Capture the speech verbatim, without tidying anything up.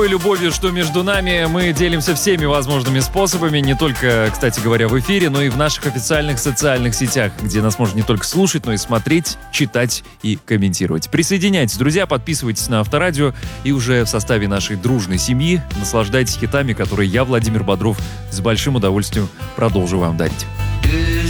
такой любовью, что между нами мы делимся всеми возможными способами, не только, кстати говоря, в эфире, но и в наших официальных социальных сетях, где нас можно не только слушать, но и смотреть, читать и комментировать. Присоединяйтесь, друзья, подписывайтесь на Авторадио и уже в составе нашей дружной семьи наслаждайтесь хитами, которые я, Владимир Бодров, с большим удовольствием продолжу вам дарить.